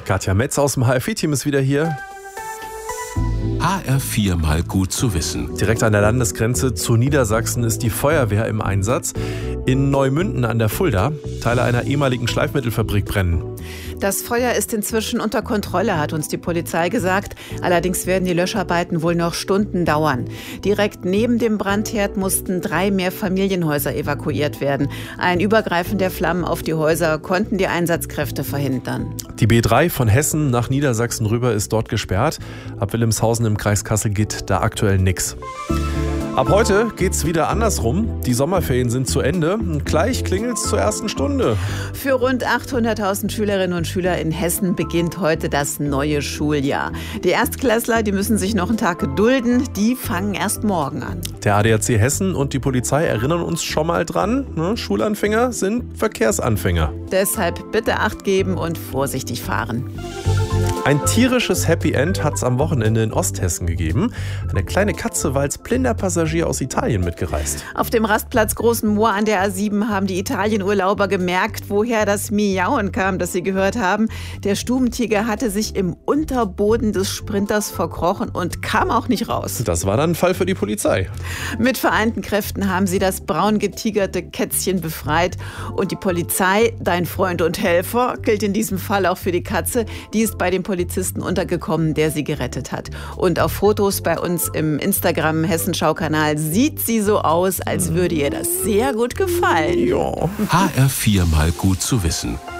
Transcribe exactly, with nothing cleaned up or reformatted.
Katja Metz aus dem H R vier-Team ist wieder hier. H R vier mal gut zu wissen. Direkt an der Landesgrenze zu Niedersachsen ist die Feuerwehr im Einsatz. In Neumünden an der Fulda. Teile einer ehemaligen Schleifmittelfabrik brennen. Das Feuer ist inzwischen unter Kontrolle, hat uns die Polizei gesagt. Allerdings werden die Löscharbeiten wohl noch Stunden dauern. Direkt neben dem Brandherd mussten drei Mehrfamilienhäuser evakuiert werden. Ein Übergreifen der Flammen auf die Häuser konnten die Einsatzkräfte verhindern. Die B drei von Hessen nach Niedersachsen rüber ist dort gesperrt. Ab Wilhelmshausen im Kreis Kassel geht da aktuell nichts. Ab heute geht's wieder andersrum. Die Sommerferien sind zu Ende. Gleich klingelt's zur ersten Stunde. Für rund achthunderttausend Schülerinnen und Schüler in Hessen beginnt heute das neue Schuljahr. Die Erstklässler, die müssen sich noch einen Tag gedulden. Die fangen erst morgen an. Der A D A C Hessen und die Polizei erinnern uns schon mal dran. Ne? Schulanfänger sind Verkehrsanfänger. Deshalb bitte Acht geben und vorsichtig fahren. Ein tierisches Happy End hat es am Wochenende in Osthessen gegeben. Eine kleine Katze war als blinder Passagier aus Italien mitgereist. Auf dem Rastplatz Großen Moor an der A sieben haben die Italienurlauber gemerkt, woher das Miauen kam, das sie gehört haben. Der Stubentiger hatte sich im Unterboden des Sprinters verkrochen und kam auch nicht raus. Das war dann ein Fall für die Polizei. Mit vereinten Kräften haben sie das braun getigerte Kätzchen befreit. Und die Polizei, dein Freund und Helfer, gilt in diesem Fall auch für die Katze. Die ist bei dem Polizisten untergekommen, der sie gerettet hat. Und auf Fotos bei uns im Instagram-Hessenschau-Kanal sieht sie so aus, als würde ihr das sehr gut gefallen. Ja. H R vier mal gut zu wissen.